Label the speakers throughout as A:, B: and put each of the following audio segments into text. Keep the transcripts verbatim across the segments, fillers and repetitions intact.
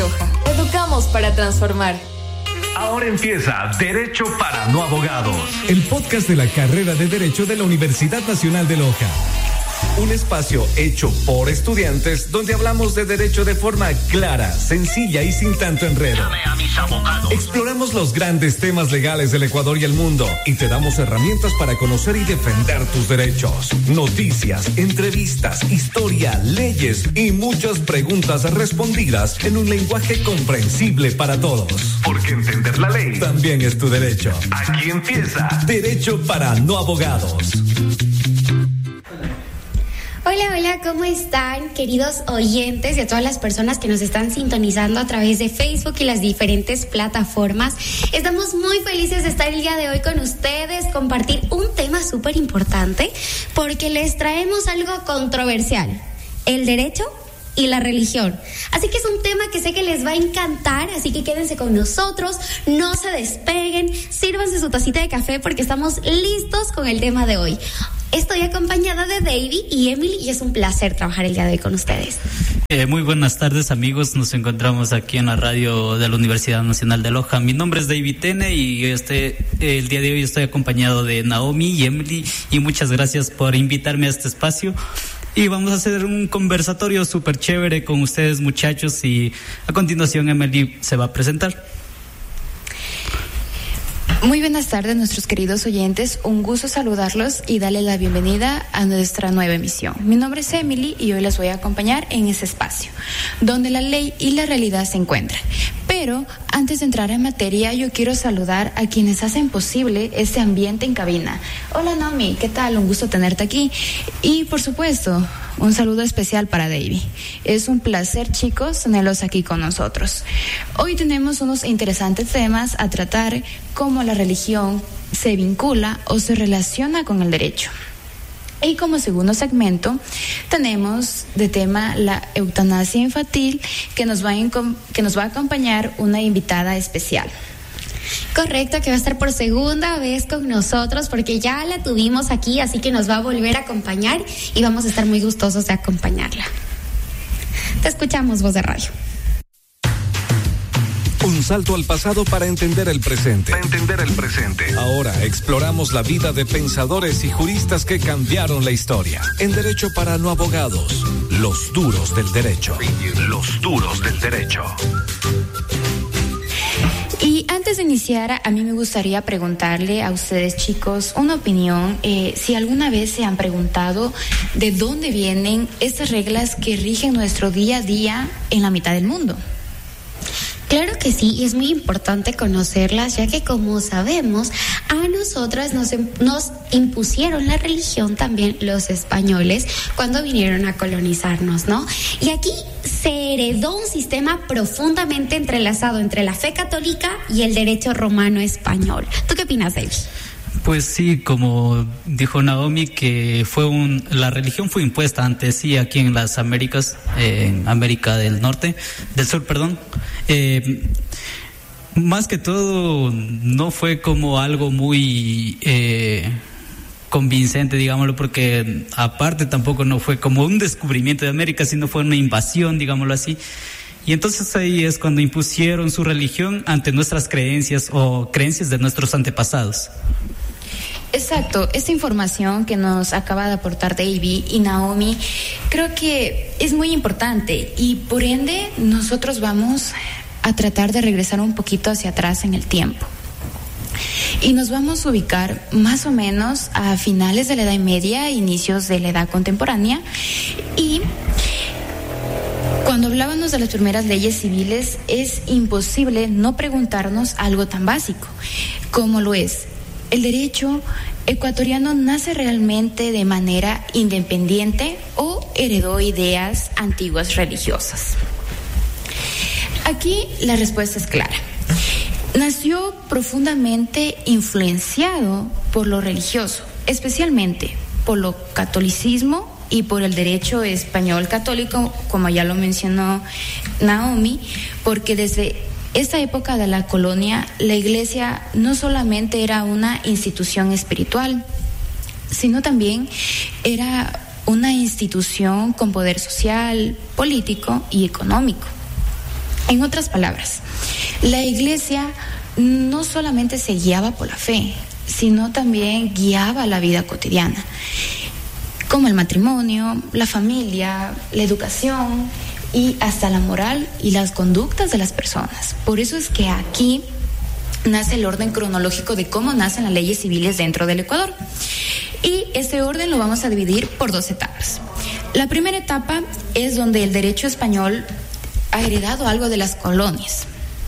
A: Loja. Educamos para transformar.
B: Ahora empieza Derecho para No Abogados,
C: el podcast de la carrera de Derecho de la Universidad Nacional de Loja. Un espacio hecho por estudiantes donde hablamos de derecho de forma clara, sencilla y sin tanto enredo.
B: Llame a mis abogados.
C: Exploramos los grandes temas legales del Ecuador y el mundo y te damos herramientas para conocer y defender tus derechos. Noticias, entrevistas, historia, leyes y muchas preguntas respondidas en un lenguaje comprensible para todos.
B: Porque entender la ley
C: también es tu derecho.
B: Aquí empieza
C: Derecho para No Abogados.
D: Hola, hola, ¿cómo están, queridos oyentes y a todas las personas que nos están sintonizando a través de Facebook y las diferentes plataformas? Estamos muy felices de estar el día de hoy con ustedes, compartir un tema súper importante porque les traemos algo controversial, el derecho y la religión. Así que es un tema que sé que les va a encantar, así que quédense con nosotros, no se despeguen, sírvanse su tacita de café porque estamos listos con el tema de hoy. Estoy acompañada de David y Emily y es un placer trabajar el día de hoy con ustedes.
E: Eh, muy buenas tardes, amigos. Nos encontramos aquí en la radio de la Universidad Nacional de Loja. Mi nombre es David Tene y este, el día de hoy estoy acompañado de Naomi y Emily y muchas gracias por invitarme a este espacio. Y vamos a hacer un conversatorio súper chévere con ustedes, muchachos, y a continuación Emily se va a presentar.
F: Muy buenas tardes, nuestros queridos oyentes. Un gusto saludarlos y darles la bienvenida a nuestra nueva emisión. Mi nombre es Emily y hoy les voy a acompañar en ese espacio, donde la ley y la realidad se encuentran. Pero antes de entrar en materia, yo quiero saludar a quienes hacen posible este ambiente en cabina. Hola Naomi, ¿qué tal? Un gusto tenerte aquí. Y por supuesto, un saludo especial para David. Es un placer, chicos, tenerlos aquí con nosotros. Hoy tenemos unos interesantes temas a tratar, como la religión se vincula o se relaciona con el derecho. Y como segundo segmento tenemos de tema la eutanasia infantil, que nos va a, que nos va a acompañar una invitada especial.
D: Correcto, que va a estar por segunda vez con nosotros porque ya la tuvimos aquí, así que nos va a volver a acompañar y vamos a estar muy gustosos de acompañarla. Te escuchamos, Voz de Radio.
C: Un salto al pasado para entender el presente.
B: Para entender el presente.
C: Ahora exploramos la vida de pensadores y juristas que cambiaron la historia. En Derecho para No Abogados, los duros del derecho.
B: Los duros del derecho.
F: Y antes de iniciar, a mí me gustaría preguntarle a ustedes, chicos, una opinión. Eh, si alguna vez se han preguntado de dónde vienen estas reglas que rigen nuestro día a día en la mitad del mundo.
D: Claro que sí, y es muy importante conocerlas, ya que como sabemos, a nosotras nos, nos impusieron la religión también los españoles cuando vinieron a colonizarnos, ¿no? Y aquí se heredó un sistema profundamente entrelazado entre la fe católica y el derecho romano español. ¿Tú qué opinas, David?
E: Pues sí, como dijo Naomi, que fue un, la religión fue impuesta antes, sí, aquí en las Américas, eh, en América del Norte, del Sur, perdón. Eh, más que todo, no fue como algo muy eh, convincente, digámoslo, porque aparte tampoco no fue como un descubrimiento de América, sino fue una invasión, digámoslo así. Y entonces ahí es cuando impusieron su religión ante nuestras creencias o creencias de nuestros antepasados.
F: Exacto, esta información que nos acaba de aportar David y Naomi creo que es muy importante y por ende nosotros vamos a tratar de regresar un poquito hacia atrás en el tiempo. Y nos vamos a ubicar más o menos a finales de la Edad Media, inicios de la Edad Contemporánea. Y cuando hablábamos de las primeras leyes civiles, es imposible no preguntarnos algo tan básico como lo es: ¿el derecho ecuatoriano nace realmente de manera independiente o heredó ideas antiguas religiosas? Aquí la respuesta es clara. Nació profundamente influenciado por lo religioso, especialmente por lo catolicismo y por el derecho español católico, como ya lo mencionó Naomi, porque desde esta época de la colonia, la iglesia no solamente era una institución espiritual, sino también era una institución con poder social, político y económico. En otras palabras, la Iglesia no solamente se guiaba por la fe, sino también guiaba la vida cotidiana, como el matrimonio, la familia, la educación y hasta la moral y las conductas de las personas. Por eso es que aquí nace el orden cronológico de cómo nacen las leyes civiles dentro del Ecuador. Y este orden lo vamos a dividir por dos etapas. La primera etapa es donde el derecho español ha heredado algo de las colonias.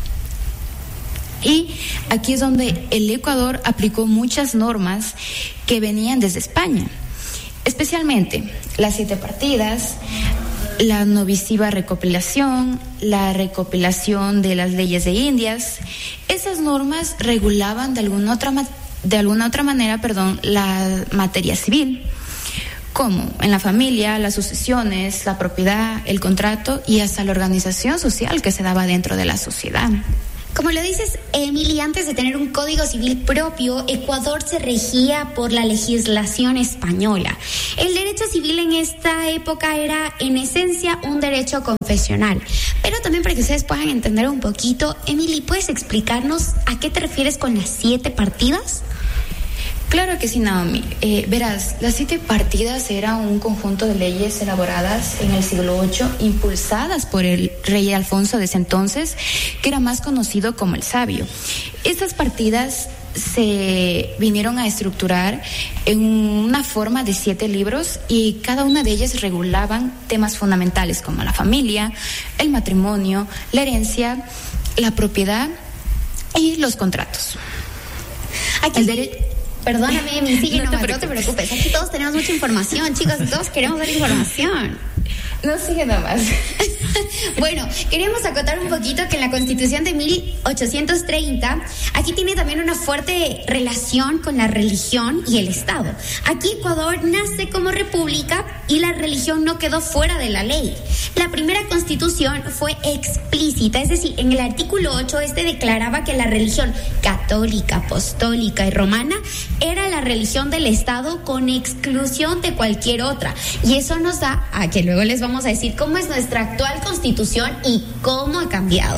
F: Y aquí es donde el Ecuador aplicó muchas normas que venían desde España, especialmente las siete partidas, la noviciva recopilación, la recopilación de las leyes de Indias. Esas normas regulaban de alguna otra, de alguna otra manera, perdón, la materia civil, como en la familia, las sucesiones, la propiedad, el contrato y hasta la organización social que se daba dentro de la sociedad.
D: Como lo dices, Emily, antes de tener un código civil propio, Ecuador se regía por la legislación española. El derecho civil en esta época era, en esencia, un derecho confesional. Pero también para que ustedes puedan entender un poquito, Emily, ¿puedes explicarnos a qué te refieres con las siete partidas?
F: Claro que sí, Naomi. Eh, verás, las siete partidas era un conjunto de leyes elaboradas en el siglo ocho, impulsadas por el rey Alfonso de ese entonces, que era más conocido como el Sabio. Estas partidas se vinieron a estructurar en una forma de siete libros y cada una de ellas regulaban temas fundamentales como la familia, el matrimonio, la herencia, la propiedad y los contratos.
D: Aquí el derecho... Perdóname, mi sigue no, nomás, no te preocupes. Aquí todos tenemos mucha información, chicos, todos queremos dar información.
F: No, sigue nomás.
D: Bueno, queríamos acotar un poquito que en la Constitución de mil ochocientos treinta, aquí tiene también una fuerte relación con la religión y el Estado. Aquí Ecuador nace como república y la religión no quedó fuera de la ley. La primera Constitución fue explícita, es decir, en el artículo ocho este declaraba que la religión católica, apostólica y romana era la religión del Estado con exclusión de cualquier otra. Y eso nos da a que luego les vamos a decir cómo es nuestra actual Constitución y cómo ha cambiado.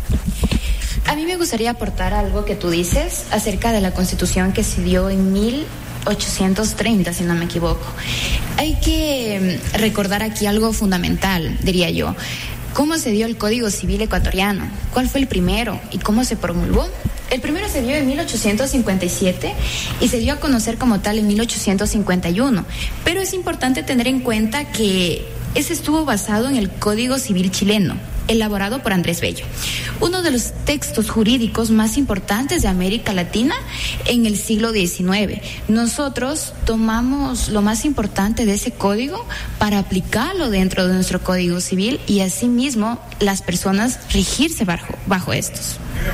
F: A mí me gustaría aportar algo que tú dices acerca de la Constitución que se dio en mil ochocientos treinta, si no me equivoco. Hay que recordar aquí algo fundamental, diría yo. ¿Cómo se dio el Código Civil ecuatoriano? ¿Cuál fue el primero y cómo se promulgó? El primero se dio en mil ochocientos cincuenta y siete y se dio a conocer como tal en mil ochocientos cincuenta y uno. Pero es importante tener en cuenta que ese estuvo basado en el Código Civil chileno, elaborado por Andrés Bello, uno de los textos jurídicos más importantes de América Latina en el siglo diecinueve. Nosotros tomamos lo más importante de ese código para aplicarlo dentro de nuestro Código Civil y asimismo las personas regirse bajo, bajo estos.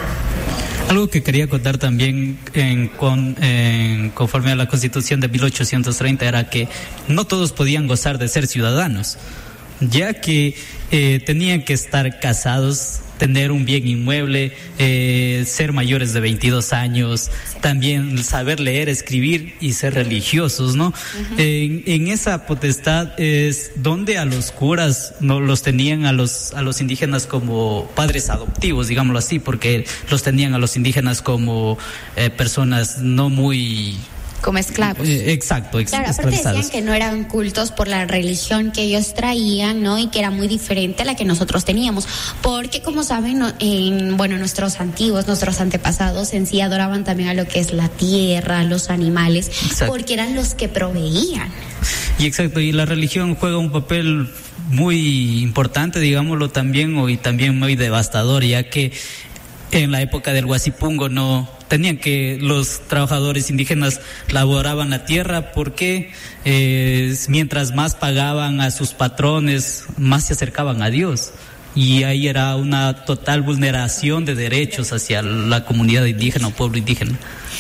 E: Algo que quería contar también en, con, en, conforme a la Constitución de mil ochocientos treinta era que no todos podían gozar de ser ciudadanos, ya que eh, tenían que estar casados, tener un bien inmueble, eh, ser mayores de veintidós años, también saber leer, escribir y ser religiosos, ¿no? Uh-huh. En, en esa potestad es donde a los curas no los tenían a los a los indígenas como padres adoptivos, digámoslo así, porque los tenían a los indígenas como eh, personas no muy
F: como esclavos.
E: Eh, exacto, ex-
D: claro, aparte decían que no eran cultos por la religión que ellos traían, ¿no? Y que era muy diferente a la que nosotros teníamos. Porque, como saben, no, en, bueno, nuestros antiguos, nuestros antepasados en sí adoraban también a lo que es la tierra, a los animales, exacto, porque eran los que proveían.
E: Y exacto, y la religión juega un papel muy importante, digámoslo también, y también muy devastador, ya que en la época del Huasipungo no tenían que los trabajadores indígenas laboraban la tierra porque eh, mientras más pagaban a sus patrones, más se acercaban a Dios. Y ahí era una total vulneración de derechos hacia la comunidad indígena o pueblo indígena.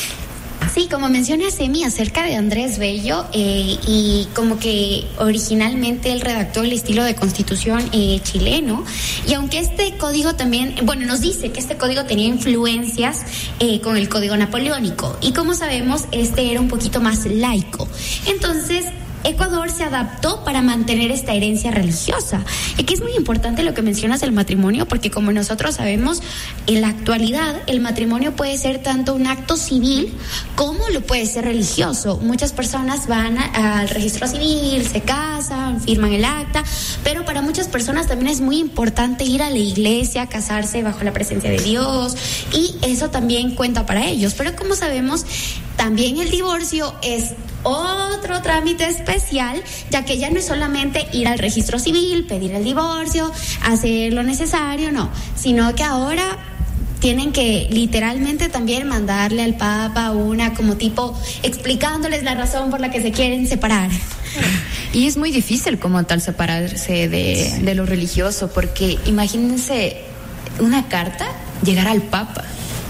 D: Sí, como menciona Semi acerca de Andrés Bello, eh, y como que originalmente él redactó el estilo de constitución eh, chileno, y aunque este código también, bueno, nos dice que este código tenía influencias eh, con el código napoleónico, y como sabemos, este era un poquito más laico. Entonces, Ecuador se adaptó para mantener esta herencia religiosa. Y que es muy importante lo que mencionas del matrimonio, porque como nosotros sabemos, en la actualidad el matrimonio puede ser tanto un acto civil como lo puede ser religioso. Muchas personas van a, al registro civil, se casan, firman el acta, pero para muchas personas también es muy importante ir a la iglesia, casarse bajo la presencia de Dios, y eso también cuenta para ellos. Pero como sabemos, también el divorcio es otro trámite especial, ya que ya no es solamente ir al registro civil, pedir el divorcio, hacer lo necesario, no, sino que ahora tienen que literalmente también mandarle al Papa una como tipo explicándoles la razón por la que se quieren separar.
F: Y es muy difícil como tal separarse de, de lo religioso, porque imagínense una carta llegar al Papa.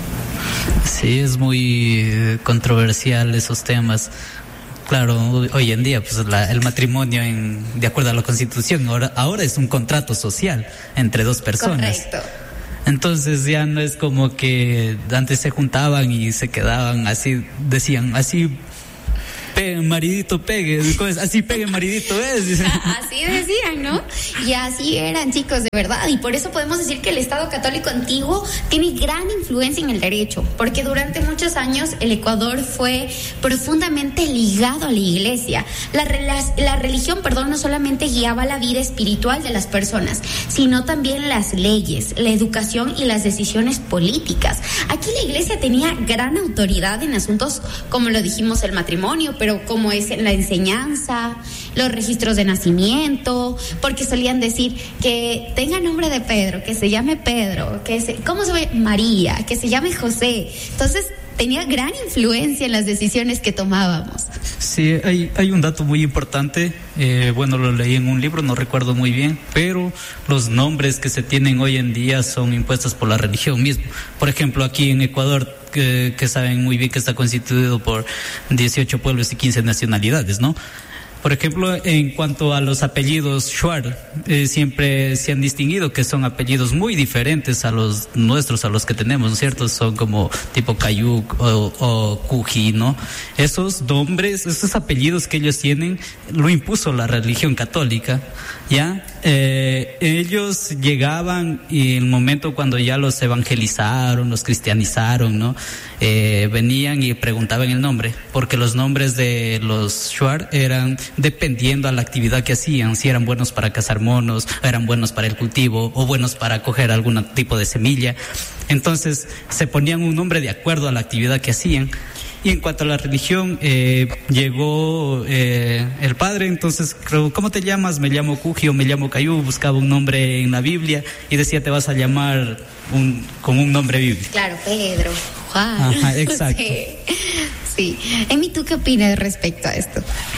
E: Sí, es muy controversial esos temas. Claro, hoy en día pues la, el matrimonio en, de acuerdo a la Constitución ahora, ahora es un contrato social entre dos personas.
D: Correcto.
E: Entonces ya no es como que antes se juntaban y se quedaban así, decían así, pegue, maridito, pegue, así pegue, maridito, es.
D: Así decían, ¿no? Y así eran, chicos, de verdad. Y por eso podemos decir que el Estado católico antiguo tiene gran influencia en el derecho, porque durante muchos años el Ecuador fue profundamente ligado a la iglesia. La, la religión, perdón, no solamente guiaba la vida espiritual de las personas, sino también las leyes, la educación y las decisiones políticas. Aquí la iglesia tenía gran autoridad en asuntos como lo dijimos, el matrimonio, pero como es la enseñanza, los registros de nacimiento, porque solían decir que tenga nombre de Pedro, que se llame Pedro, que se, ¿cómo se ve? María, que se llame José. Entonces tenía gran influencia en las decisiones que tomábamos.
E: Sí, hay, hay un dato muy importante, eh, bueno, lo leí en un libro, no recuerdo muy bien, pero los nombres que se tienen hoy en día son impuestos por la religión misma. Por ejemplo, aquí en Ecuador, que, que saben muy bien que está constituido por dieciocho pueblos y quince nacionalidades, ¿no? Por ejemplo, en cuanto a los apellidos Shuar, eh, siempre se han distinguido que son apellidos muy diferentes a los nuestros, a los que tenemos, ¿no es cierto? Son como tipo Cayuc o, o Cuji, ¿no? Esos nombres, esos apellidos que ellos tienen, lo impuso la religión católica, ¿ya? Eh, ellos llegaban y el momento cuando ya los evangelizaron, los cristianizaron, ¿no? Eh, venían y preguntaban el nombre, porque los nombres de los Shuar eran dependiendo a la actividad que hacían, si eran buenos para cazar monos, eran buenos para el cultivo o buenos para coger algún tipo de semilla. Entonces se ponían un nombre de acuerdo a la actividad que hacían. Y en cuanto a la religión, eh, llegó eh, el padre, entonces, ¿cómo te llamas? Me llamo Cuji o me llamo Cayú, buscaba un nombre en la Biblia y decía, te vas a llamar un, con un nombre bíblico.
D: Claro, Pedro, Juan.
E: Ajá, exacto.
D: Sí, sí. Emi, ¿tú qué opinas respecto a esto?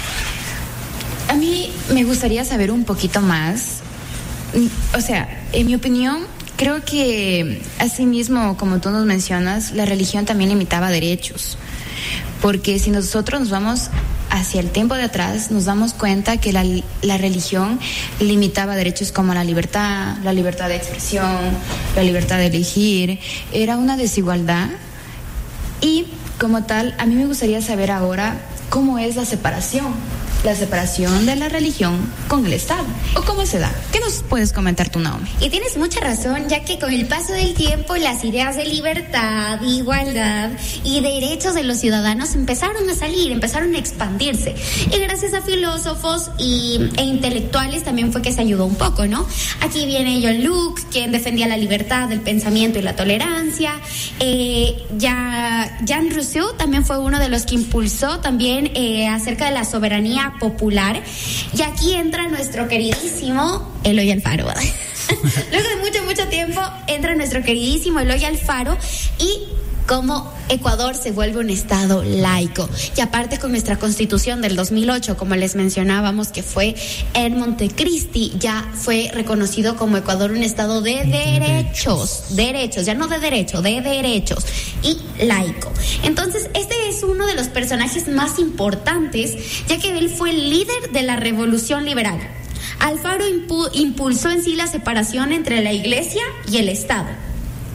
F: A mí me gustaría saber un poquito más. O sea, en mi opinión, creo que asimismo, como tú nos mencionas, la religión también limitaba derechos. Porque si nosotros nos vamos hacia el tiempo de atrás, nos damos cuenta que la, la religión limitaba derechos como la libertad, la libertad de expresión, la libertad de elegir. Era una desigualdad. Y como tal, a mí me gustaría saber ahora cómo es la separación. La separación de la religión con el Estado. ¿O cómo se da? ¿Qué nos puedes comentar tú, Naomi?
D: Y tienes mucha razón, ya que con el paso del tiempo las ideas de libertad, igualdad y derechos de los ciudadanos empezaron a salir, empezaron a expandirse. Y gracias a filósofos y, e intelectuales también fue que se ayudó un poco, ¿no? Aquí viene John Locke, quien defendía la libertad del pensamiento y la tolerancia. Eh, ya Jean Rousseau también fue uno de los que impulsó también eh, acerca de la soberanía popular. Y aquí entra nuestro queridísimo Eloy Alfaro. Luego de mucho, mucho tiempo entra nuestro queridísimo Eloy Alfaro y cómo Ecuador se vuelve un estado laico. Y aparte con nuestra constitución del dos mil ocho, como les mencionábamos, que fue en Montecristi, ya fue reconocido como Ecuador un estado de derechos, derechos, ya no de derecho, de derechos, y laico. Entonces, este es uno de los personajes más importantes, ya que él fue el líder de la revolución liberal. Alfaro impu- impulsó en sí la separación entre la iglesia y el Estado.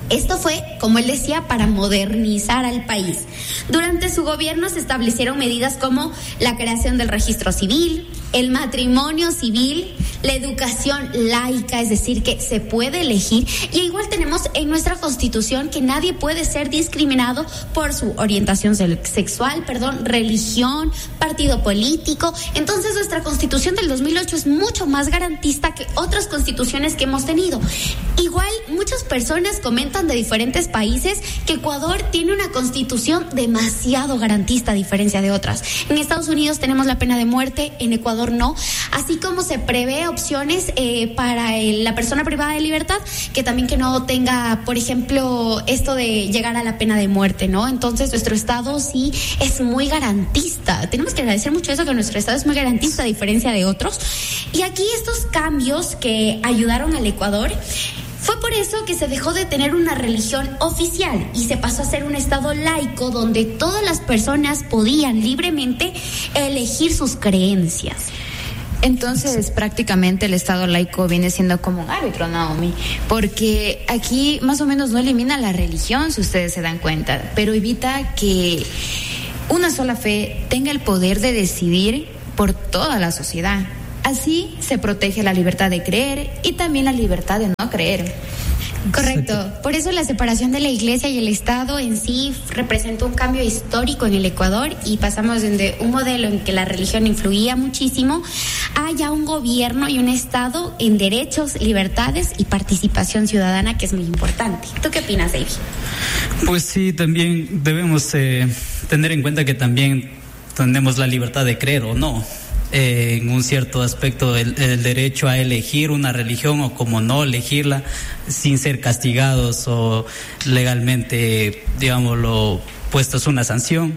D: Esto fue, como él decía, para modernizar al país. Durante su gobierno se establecieron medidas como la creación del registro civil, el matrimonio civil, la educación laica, es decir, que se puede elegir, y igual tenemos en nuestra Constitución que nadie puede ser discriminado por su orientación sexual, perdón, religión, partido político. Entonces nuestra Constitución del dos mil ocho es mucho más garantista que otras constituciones que hemos tenido. Igual muchas personas comentan de diferentes países que Ecuador tiene una Constitución demasiado garantista a diferencia de otras. En Estados Unidos tenemos la pena de muerte, en Ecuador no, así como se prevé opciones eh, para el, la persona privada de libertad, que también que no tenga, por ejemplo, esto de llegar a la pena de muerte, ¿no? Entonces nuestro Estado sí es muy garantista. Tenemos que agradecer mucho eso, que nuestro Estado es muy garantista a diferencia de otros. Y aquí estos cambios que ayudaron al Ecuador, fue por eso que se dejó de tener una religión oficial y se pasó a ser un Estado laico donde todas las personas podían libremente elegir sus creencias.
F: Entonces, prácticamente el Estado laico viene siendo como un árbitro, Naomi, porque aquí más o menos no elimina la religión, si ustedes se dan cuenta, pero evita que una sola fe tenga el poder de decidir por toda la sociedad. Así se protege la libertad de creer y también la libertad de no creer.
D: Correcto. Por eso la separación de la Iglesia y el Estado en sí representó un cambio histórico en el Ecuador y pasamos de un modelo en que la religión influía muchísimo a ya un gobierno y un Estado en derechos, libertades y participación ciudadana, que es muy importante. ¿Tú qué opinas, David?
E: Pues sí, también debemos eh, tener en cuenta que también tenemos la libertad de creer o no. Eh, en un cierto aspecto el, el derecho a elegir una religión o como no elegirla sin ser castigados o legalmente, digámoslo, puestos una sanción.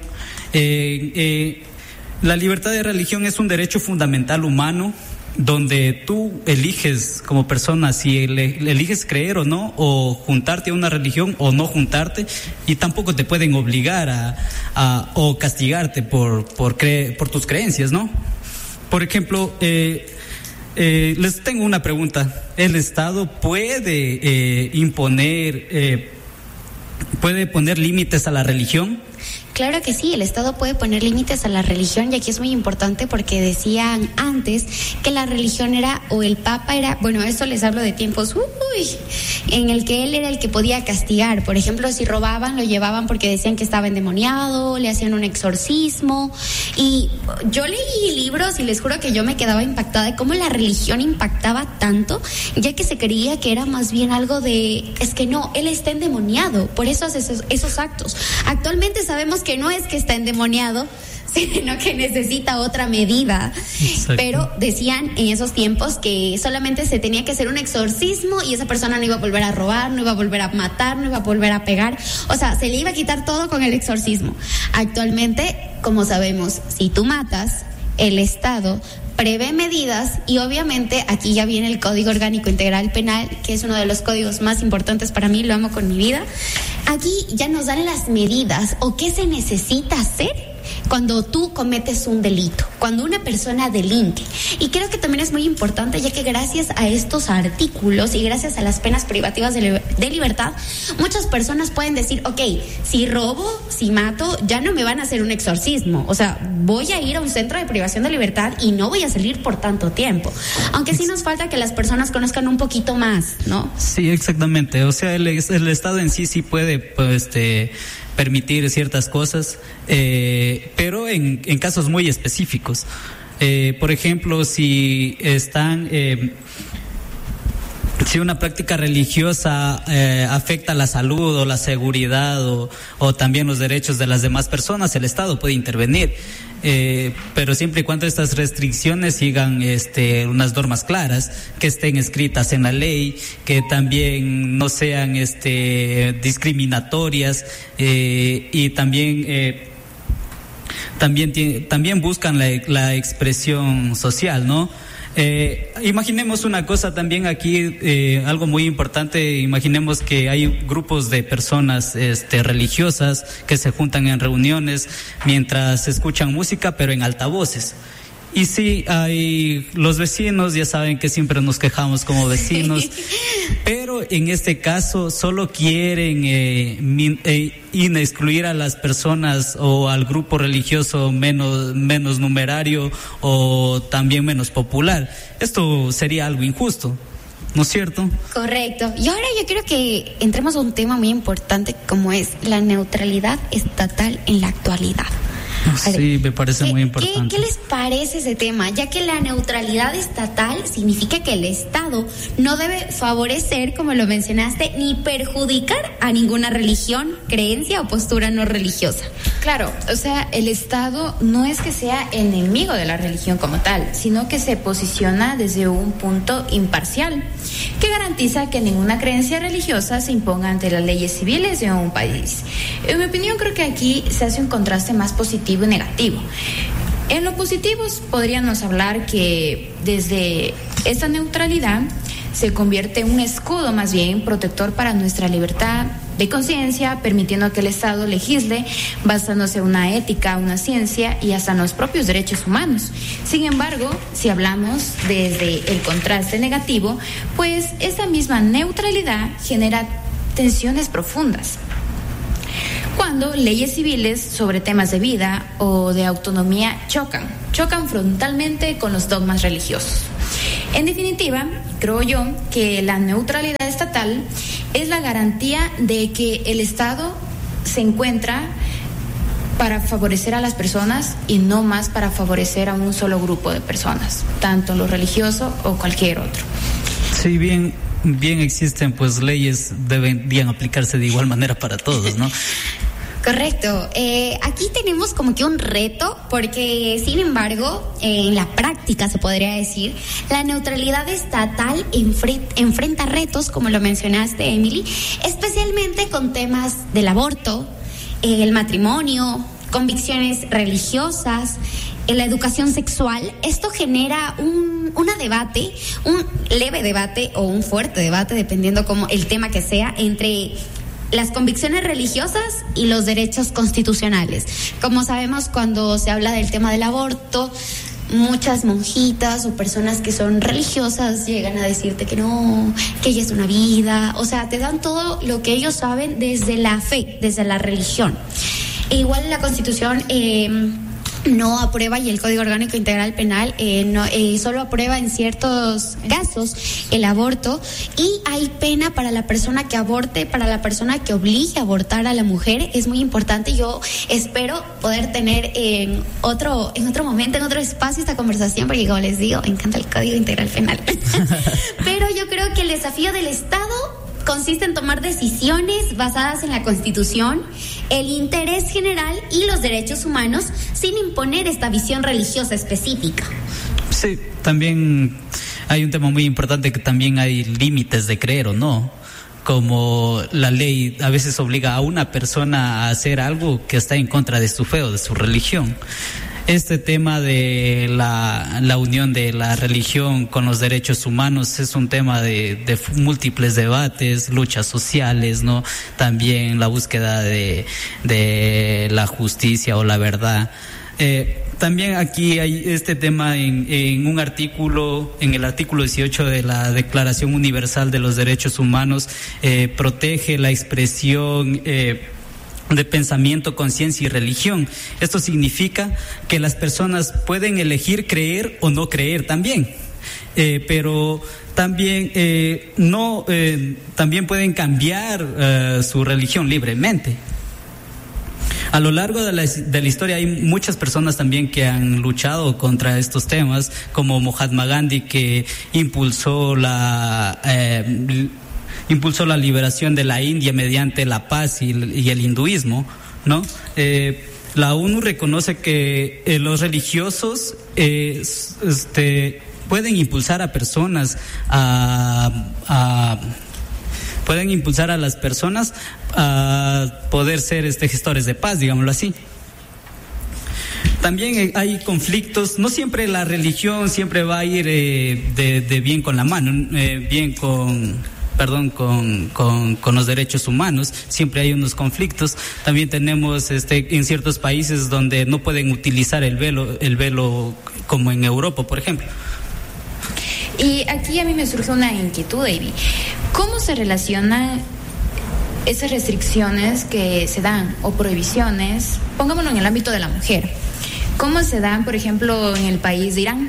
E: Eh, eh, la libertad de religión es un derecho fundamental humano donde tú eliges como persona si ele, eliges creer o no, o juntarte a una religión o no juntarte, y tampoco te pueden obligar a, a o castigarte por, por, cre, por tus creencias, ¿no? Por ejemplo, eh, eh, les tengo una pregunta. ¿El Estado puede eh, imponer, eh, puede poner límites a la religión?
D: Claro que sí, el Estado puede poner límites a la religión, y aquí es muy importante porque decían antes que la religión era, o el Papa era, bueno, eso les hablo de tiempos, uy, en el que él era el que podía castigar. Por ejemplo, si robaban, lo llevaban porque decían que estaba endemoniado, le hacían un exorcismo. Y yo leí libros y les juro que yo me quedaba impactada de cómo la religión impactaba tanto, ya que se creía que era más bien algo de, es que no, él está endemoniado, por eso hace esos, esos actos. Actualmente sabemos que no es que está endemoniado, sino que necesita otra medida. Exacto. Pero decían en esos tiempos que solamente se tenía que hacer un exorcismo y esa persona no iba a volver a robar, no iba a volver a matar, no iba a volver a pegar, o sea, se le iba a quitar todo con el exorcismo. Actualmente, como sabemos, si tú matas, el Estado prevé medidas, y obviamente aquí ya viene el Código Orgánico Integral Penal, que es uno de los códigos más importantes para mí, lo amo con mi vida. Aquí ya nos dan las medidas o qué se necesita hacer cuando tú cometes un delito, cuando una persona delinque. Y creo que también es muy importante, ya que gracias a estos artículos y gracias a las penas privativas de, li- de libertad, muchas personas pueden decir, ok, si robo, si mato, ya no me van a hacer un exorcismo. O sea, voy a ir a un centro de privación de libertad y no voy a salir por tanto tiempo. Aunque sí nos falta que las personas conozcan un poquito más, ¿no? Sí,
E: exactamente. O sea, el, el Estado en sí sí puede, pues, este... permitir ciertas cosas, eh, pero en, en casos muy específicos. Eh, por ejemplo, si están, eh, si una práctica religiosa eh, afecta la salud o la seguridad o, o también los derechos de las demás personas, el Estado puede intervenir. Eh, pero siempre y cuando estas restricciones sigan este, unas normas claras, que estén escritas en la ley, que también no sean este, discriminatorias, eh, y también eh, también también buscan la, la expresión social, ¿no? Eh, imaginemos una cosa también aquí, eh, algo muy importante. Imaginemos que hay grupos de personas este, religiosas que se juntan en reuniones mientras escuchan música, pero en altavoces. Y sí, hay los vecinos, ya saben que siempre nos quejamos como vecinos, pero en este caso solo quieren eh, min, eh, excluir a las personas o al grupo religioso menos, menos numerario o también menos popular. Esto sería algo injusto, ¿no es cierto?
D: Correcto. Y ahora yo creo que entremos a un tema muy importante como es la neutralidad estatal en la actualidad.
E: Sí, me parece muy importante.
D: ¿Qué, ¿Qué les parece ese tema? Ya que la neutralidad estatal significa que el Estado no debe favorecer, como lo mencionaste, ni perjudicar a ninguna religión, creencia o postura no religiosa.
F: Claro, o sea, el Estado no es que sea enemigo de la religión como tal, sino que se posiciona desde un punto imparcial, que garantiza que ninguna creencia religiosa se imponga ante las leyes civiles de un país. En mi opinión, creo que aquí se hace un contraste más positivo y negativo. En lo positivo podríamos hablar que desde esta neutralidad se convierte en un escudo más bien protector para nuestra libertad de conciencia, permitiendo que el Estado legisle basándose en una ética, una ciencia y hasta en los propios derechos humanos. Sin embargo, si hablamos desde el contraste negativo, pues esa misma neutralidad genera tensiones profundas. Cuando leyes civiles sobre temas de vida o de autonomía chocan, chocan frontalmente con los dogmas religiosos. En definitiva, creo yo que la neutralidad estatal es la garantía de que el Estado se encuentra para favorecer a las personas y no más para favorecer a un solo grupo de personas, tanto lo religioso o cualquier otro.
E: Sí, bien, bien existen pues leyes, deberían aplicarse de igual manera para todos, ¿no?
D: Correcto. Eh, aquí tenemos como que un reto porque, sin embargo, eh, en la práctica se podría decir, la neutralidad estatal enfrenta, enfrenta retos, como lo mencionaste, Emily, especialmente con temas del aborto, eh, el matrimonio, convicciones religiosas, eh, la educación sexual. Esto genera un una debate, un leve debate o un fuerte debate, dependiendo como el tema que sea, entre las convicciones religiosas y los derechos constitucionales. Como sabemos, cuando se habla del tema del aborto, muchas monjitas o personas que son religiosas llegan a decirte que no, que ella es una vida, o sea, te dan todo lo que ellos saben desde la fe, desde la religión. E igual la Constitución eh, no aprueba, y el Código Orgánico Integral Penal eh, no, eh, solo aprueba en ciertos casos el aborto, y hay pena para la persona que aborte, para la persona que obligue a abortar a la mujer. Es muy importante. Yo espero poder tener en otro en otro momento, en otro espacio esta conversación, porque como les digo, me encanta el Código Integral Penal. Pero yo creo que el desafío del Estado consiste en tomar decisiones basadas en la Constitución, el interés general y los derechos humanos, sin imponer esta visión religiosa específica.
E: Sí, también hay un tema muy importante, que también hay límites de creer o no. Como la ley a veces obliga a una persona a hacer algo que está en contra de su fe o de su religión. Este tema de la, la unión de la religión con los derechos humanos es un tema de, de múltiples debates, luchas sociales, ¿no? También la búsqueda de, de la justicia o la verdad. Eh, también aquí hay este tema en, en un artículo, en el artículo dieciocho de la Declaración Universal de los Derechos Humanos, eh, protege la expresión eh, de pensamiento, conciencia y religión. Esto significa que las personas pueden elegir creer o no creer también, eh, pero también eh, no eh, también pueden cambiar eh, su religión libremente. A lo largo de la, de la historia hay muchas personas también que han luchado contra estos temas, como Mahatma Gandhi, que impulsó la eh, impulsó la liberación de la India mediante la paz y, y el hinduismo, ¿no? Eh, la ONU reconoce que eh, los religiosos eh, este, pueden impulsar a personas a, a pueden impulsar a las personas a poder ser este gestores de paz, digámoslo así. También hay conflictos, no siempre la religión siempre va a ir eh, de, de bien con la mano, eh, bien con perdón, con, con, con los derechos humanos. Siempre hay unos conflictos. También tenemos este, en ciertos países donde no pueden utilizar el velo, el velo como en Europa, por ejemplo.
F: Y aquí a mí me surge una inquietud, David. ¿Cómo se relacionan esas restricciones que se dan o prohibiciones, pongámoslo en el ámbito de la mujer? ¿Cómo se dan, por ejemplo, en el país de Irán?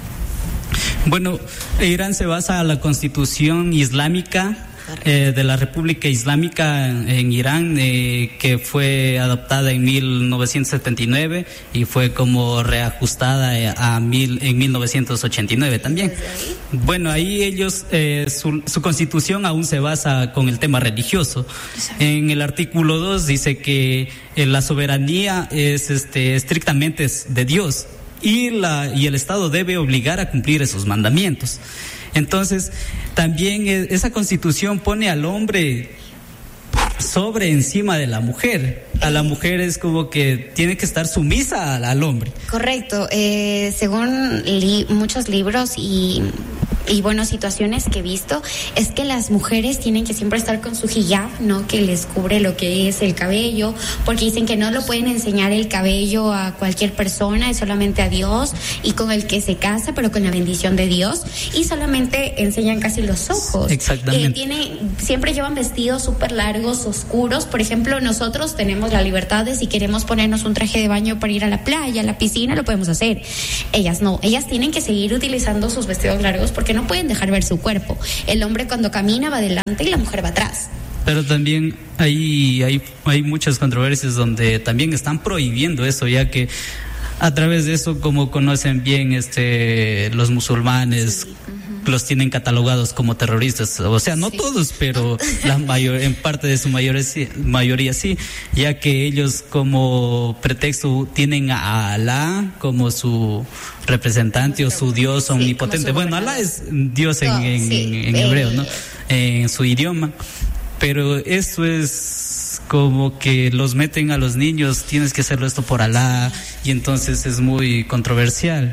E: Bueno, Irán se basa en la Constitución Islámica eh, de la República Islámica en Irán, eh, que fue adoptada en mil novecientos setenta y nueve y fue como reajustada a mil, en mil novecientos ochenta y nueve también. Bueno, ahí ellos, eh, su, su constitución aún se basa con el tema religioso. En el artículo dos dice que eh, la soberanía es este, estrictamente de Dios. Y, la, y el Estado debe obligar a cumplir esos mandamientos. Entonces, también esa Constitución pone al hombre sobre encima de la mujer. A la mujer es como que tiene que estar sumisa al, al hombre.
D: Correcto. Eh, según li- muchos libros y... y bueno, situaciones que he visto es que las mujeres tienen que siempre estar con su hijab, ¿no? Que les cubre lo que es el cabello, porque dicen que no lo pueden enseñar el cabello a cualquier persona, es solamente a Dios y con el que se casa, pero con la bendición de Dios, y solamente enseñan casi los ojos.
E: Exactamente.
D: Eh, tiene, siempre llevan vestidos súper largos, oscuros. Por ejemplo, nosotros tenemos la libertad de si queremos ponernos un traje de baño para ir a la playa, a la piscina, lo podemos hacer. Ellas no, ellas tienen que seguir utilizando sus vestidos largos porque no pueden dejar ver su cuerpo. El hombre cuando camina va adelante y la mujer va atrás.
E: Pero también hay, hay, hay muchas controversias donde también están prohibiendo eso, ya que a través de eso, como conocen bien este los musulmanes, sí. uh-huh. los tienen catalogados como terroristas. O sea, no sí. todos, pero la mayor, en parte de su mayoría, mayoría sí, ya que ellos como pretexto tienen a Alá como su representante o su Dios sí, omnipotente. Bueno, Alá es Dios en, en, sí. en, en hebreo, ¿no? En su idioma. Pero eso es como que los meten a los niños, tienes que hacerlo esto por Alá, y entonces es muy controversial.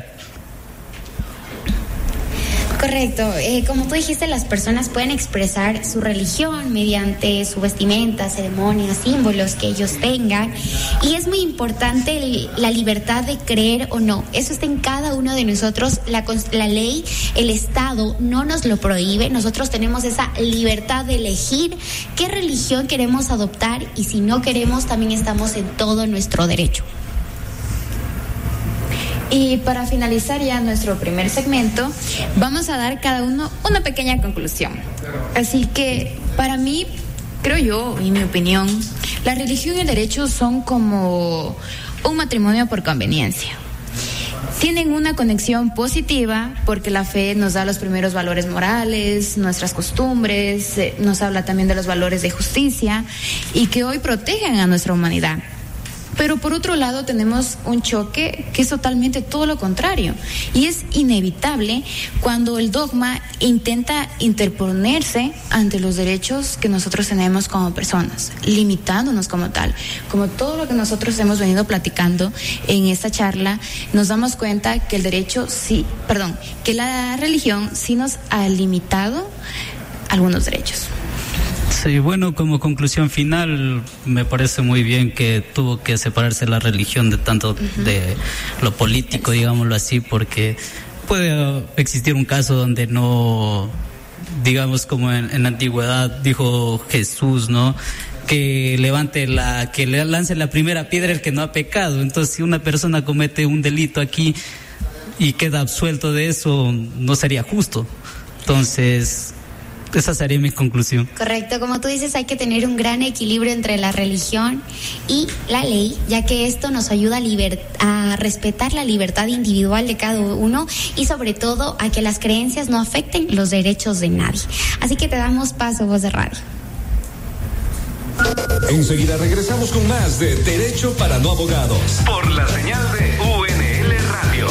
D: Correcto. Eh, como tú dijiste, las personas pueden expresar su religión mediante su vestimenta, ceremonias, símbolos que ellos tengan. Y es muy importante el, la libertad de creer o no. Eso está en cada uno de nosotros. La, la ley, el Estado no nos lo prohíbe. Nosotros tenemos esa libertad de elegir qué religión queremos adoptar, y si no queremos, también estamos en todo nuestro derecho.
F: Y para finalizar ya nuestro primer segmento, vamos a dar cada uno una pequeña conclusión. Así que, para mí, creo yo, en mi opinión, la religión y el derecho son como un matrimonio por conveniencia. Tienen una conexión positiva porque la fe nos da los primeros valores morales, nuestras costumbres, eh, nos habla también de los valores de justicia y que hoy protegen a nuestra humanidad. Pero por otro lado tenemos un choque que es totalmente todo lo contrario, y es inevitable cuando el dogma intenta interponerse ante los derechos que nosotros tenemos como personas, limitándonos como tal. Como todo lo que nosotros hemos venido platicando en esta charla, nos damos cuenta que el derecho sí, perdón, que la religión sí nos ha limitado algunos derechos.
E: Sí, bueno, como conclusión final, me parece muy bien que tuvo que separarse la religión de tanto uh-huh. de lo político, digámoslo así, porque puede existir un caso donde no, digamos como en, en la antigüedad dijo Jesús, ¿no? Que levante la, que le lance la primera piedra el que no ha pecado. Entonces, si una persona comete un delito aquí y queda absuelto de eso, no sería justo. Entonces, esa sería mi conclusión.
D: Correcto, como tú dices, hay que tener un gran equilibrio entre la religión y la ley, ya que esto nos ayuda a, liber- a respetar la libertad individual de cada uno y sobre todo a que las creencias no afecten los derechos de nadie. Así que te damos paso, Voz de Radio.
C: Enseguida regresamos con más de Derecho para No Abogados
B: por la señal de U N L Radio.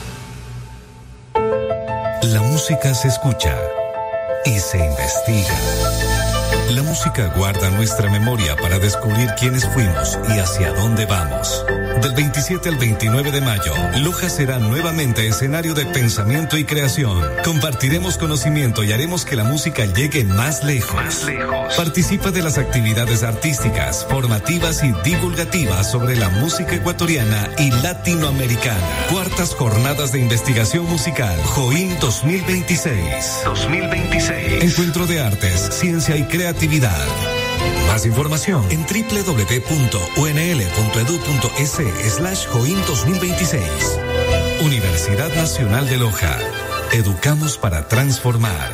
C: La música se escucha y se investiga. La música guarda nuestra memoria para descubrir quiénes fuimos y hacia dónde vamos. Del veintisiete al veintinueve de mayo, Loja será nuevamente escenario de pensamiento y creación. Compartiremos conocimiento y haremos que la música llegue más lejos. Más lejos. Participa de las actividades artísticas, formativas y divulgativas sobre la música ecuatoriana y latinoamericana. Cuartas jornadas de investigación musical, Join dos mil veintiséis. dos mil veintiséis. Encuentro de artes, ciencia y creatividad. Más información en doble u doble u doble u punto u n l punto e d u punto e s slash join dos mil veintiséis. Universidad Nacional de Loja. Educamos para transformar.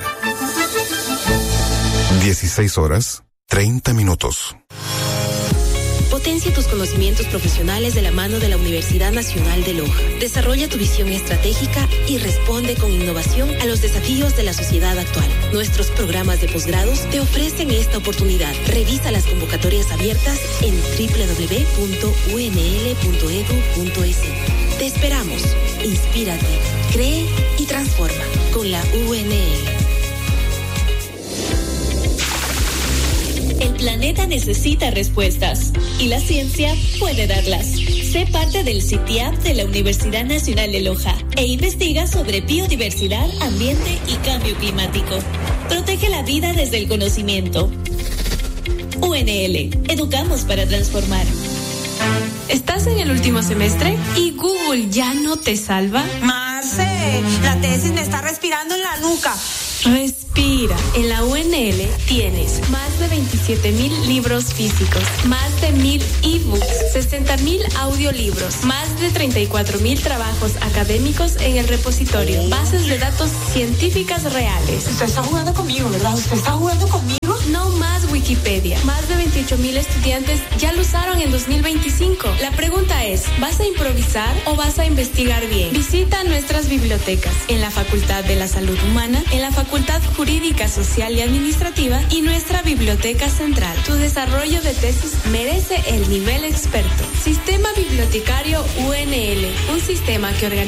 G: dieciséis horas, treinta minutos.
H: Potencia tus conocimientos profesionales de la mano de la Universidad Nacional de Loja. Desarrolla tu visión estratégica y responde con innovación a los desafíos de la sociedad actual. Nuestros programas de posgrados te ofrecen esta oportunidad. Revisa las convocatorias abiertas en doble u doble u doble u punto u n l punto e d u punto e s. Te esperamos. Inspírate, cree y transforma con la U N L.
I: El planeta necesita respuestas y la ciencia puede darlas. Sé parte del C I T I A P de la Universidad Nacional de Loja e investiga sobre biodiversidad, ambiente y cambio climático. Protege la vida desde el conocimiento. U N L, educamos para transformar.
J: ¿Estás en el último semestre y Google ya no te salva?
K: Marce, la tesis me está respirando en la nuca.
J: Respira. En la U N L tienes más de veintisiete mil libros físicos, más de mil ebooks, sesenta mil audiolibros, más de treinta y cuatro mil trabajos académicos en el repositorio, bases de datos científicas reales.
K: Usted está jugando conmigo, ¿verdad? ¿Usted está jugando conmigo?
J: No más Wikipedia. Más de veintiocho mil estudiantes ya lo usaron en dos mil veinticinco. La pregunta es, ¿vas a improvisar o vas a investigar bien? Visita nuestras bibliotecas en la Facultad de la Salud Humana, en la Facultad Jurídica, Social y Administrativa y nuestra Biblioteca Central. Tu desarrollo de tesis merece el nivel experto. Sistema Bibliotecario U N L, un sistema que organiza